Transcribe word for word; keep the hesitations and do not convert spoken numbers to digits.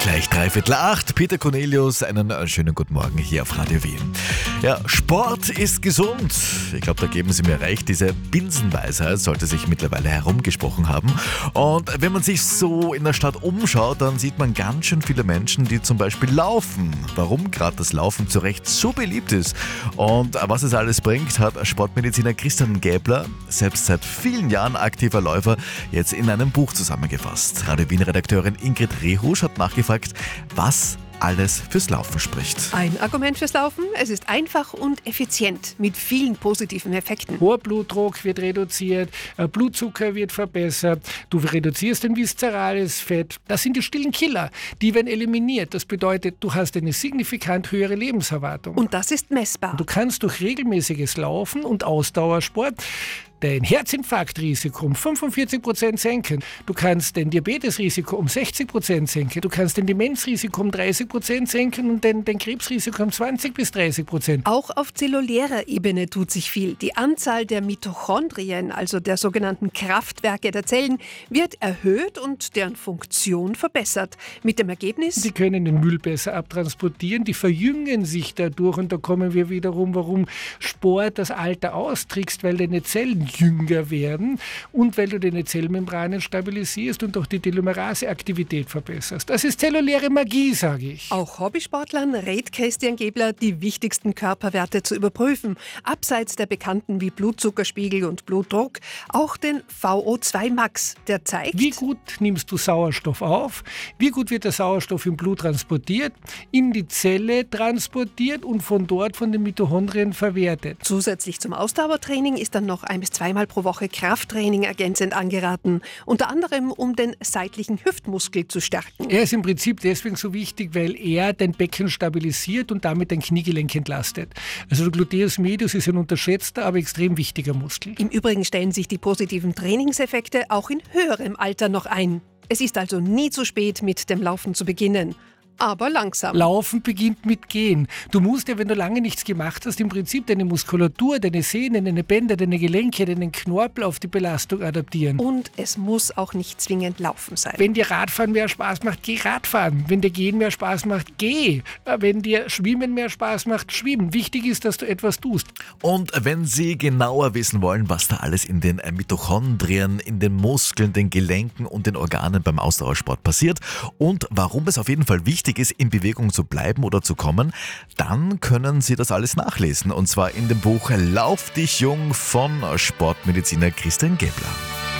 Gleich dreiviertel acht. Peter Cornelius, einen schönen guten Morgen hier auf Radio Wien. Ja, Sport ist gesund. Ich glaube, da geben Sie mir recht. Diese Binsenweisheit sollte sich mittlerweile herumgesprochen haben. Und wenn man sich so in der Stadt umschaut, dann sieht man ganz schön viele Menschen, die zum Beispiel laufen. Warum gerade das Laufen zu Recht so beliebt ist und was es alles bringt, hat Sportmediziner Christian Gäbler, selbst seit vielen Jahren aktiver Läufer, jetzt in einem Buch zusammengefasst. Radio Wien-Redakteurin Ingrid Rehusch hat nachgefragt, was alles fürs Laufen spricht. Ein Argument fürs Laufen: Es ist einfach und effizient mit vielen positiven Effekten. Hoher Blutdruck wird reduziert, Blutzucker wird verbessert, du reduzierst ein viszerales Fett. Das sind die stillen Killer, die werden eliminiert. Das bedeutet, du hast eine signifikant höhere Lebenserwartung. Und das ist messbar. Du kannst durch regelmäßiges Laufen und Ausdauersport dein Herzinfarktrisiko um fünfundvierzig Prozent senken. Du kannst dein Diabetesrisiko um sechzig Prozent senken. Du kannst dein Demenzrisiko um dreißig Prozent senken und dein, dein Krebsrisiko um zwanzig bis dreißig Prozent. Auch auf zellulärer Ebene tut sich viel. Die Anzahl der Mitochondrien, also der sogenannten Kraftwerke der Zellen, wird erhöht und deren Funktion verbessert. Mit dem Ergebnis: Sie können den Müll besser abtransportieren, die verjüngen sich dadurch und da kommen wir wiederum, warum Sport das Alter austrickst, weil deine Zellen jünger werden und weil du deine Zellmembranen stabilisierst und auch die Telomerase-Aktivität verbesserst. Das ist zelluläre Magie, sage ich. Auch Hobbysportlern rät Christian Gäbler, die wichtigsten Körperwerte zu überprüfen. Abseits der bekannten wie Blutzuckerspiegel und Blutdruck, auch den V O zwei Max, der zeigt, wie gut nimmst du Sauerstoff auf, wie gut wird der Sauerstoff im Blut transportiert, in die Zelle transportiert und von dort von den Mitochondrien verwertet. Zusätzlich zum Ausdauertraining ist dann noch ein bis zweimal pro Woche Krafttraining ergänzend angeraten. Unter anderem, um den seitlichen Hüftmuskel zu stärken. Er ist im Prinzip deswegen so wichtig, weil er dein Becken stabilisiert und damit dein Kniegelenk entlastet. Also der Gluteus medius ist ein unterschätzter, aber extrem wichtiger Muskel. Im Übrigen stellen sich die positiven Trainingseffekte auch in höherem Alter noch ein. Es ist also nie zu spät, mit dem Laufen zu beginnen. Aber langsam. Laufen beginnt mit Gehen. Du musst ja, wenn du lange nichts gemacht hast, im Prinzip deine Muskulatur, deine Sehnen, deine Bänder, deine Gelenke, deinen Knorpel auf die Belastung adaptieren. Und es muss auch nicht zwingend Laufen sein. Wenn dir Radfahren mehr Spaß macht, geh Radfahren. Wenn dir Gehen mehr Spaß macht, geh. Wenn dir Schwimmen mehr Spaß macht, schwimmen. Wichtig ist, dass du etwas tust. Und wenn Sie genauer wissen wollen, was da alles in den Mitochondrien, in den Muskeln, den Gelenken und den Organen beim Ausdauersport passiert und warum es auf jeden Fall wichtig ist, in Bewegung zu bleiben oder zu kommen, dann können Sie das alles nachlesen. Und zwar in dem Buch Lauf dich jung von Sportmediziner Christian Gäbler.